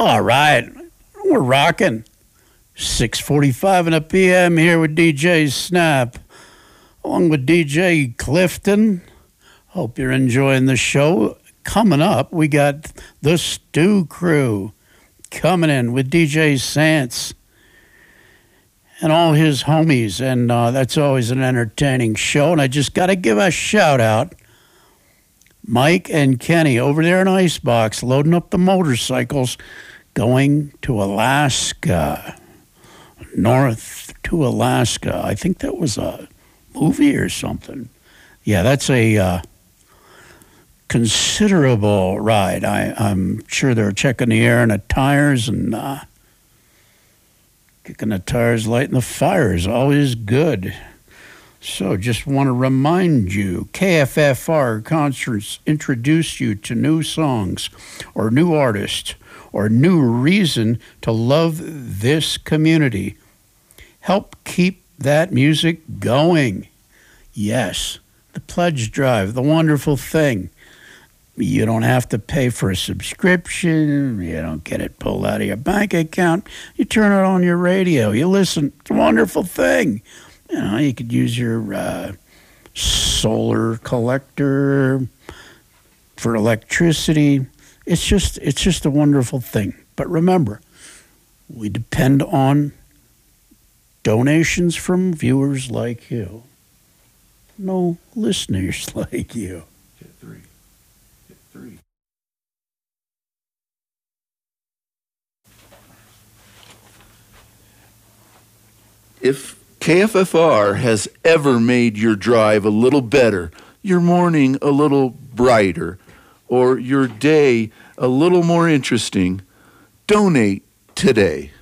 All right, we're rocking. 6:45 in the PM here with DJ Snap, along with DJ Clifton. Hope you're enjoying the show. Coming up, we got the Stew Crew coming in with DJ Sants and all his homies, and that's always an entertaining show. And I just got to give a shout out. Mike and Kenny over there in Icebox loading up the motorcycles, going to Alaska, north to Alaska. I think that was a movie or something. Yeah, that's a considerable ride. I'm sure they're checking the air and the tires and kicking the tires, lighting the fire is always good. So just want to remind you, KFFR concerts introduce you to new songs or new artists or new reason to love this community. Help keep that music going. Yes, the pledge drive, the wonderful thing. You don't have to pay for a subscription. You don't get it pulled out of your bank account. You turn it on your radio. You listen. It's a wonderful thing. You know, you could use your solar collector for electricity. It's just a wonderful thing. But remember, we depend on donations from viewers like you. No listeners like you. Hit three. Hit three. If KFFR has ever made your drive a little better, your morning a little brighter, or your day a little more interesting, donate today.